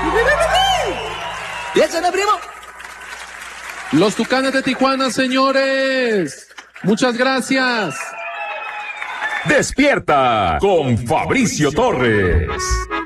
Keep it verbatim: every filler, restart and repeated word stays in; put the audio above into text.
¿Y échale, primo? Los Tucanes de Tijuana, señores. Muchas gracias. Despierta con Fabricio Torres.